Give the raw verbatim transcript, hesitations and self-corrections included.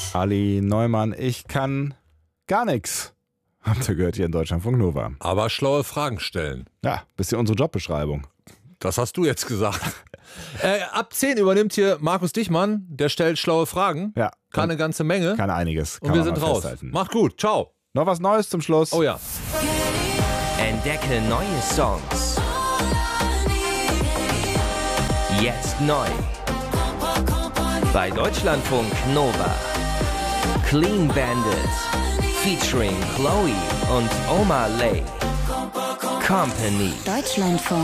Ali Neumann, ich kann gar nichts. Habt ihr gehört hier in Deutschlandfunk Nova. Aber schlaue Fragen stellen. Ja, bisschen unsere Jobbeschreibung. Das hast du jetzt gesagt. äh, ab zehn übernimmt hier Markus Dichmann. Der stellt schlaue Fragen. Ja. Kann eine ganze Menge. Kann einiges. Kann Und wir man sind mal raus. festhalten. Macht gut. Ciao. Noch was Neues zum Schluss. Oh ja. Entdecke neue Songs. Jetzt neu. Bei Deutschlandfunk Nova. Clean Bandit. Featuring Chloe und Omar Lay. Company. Deutschlandfunk.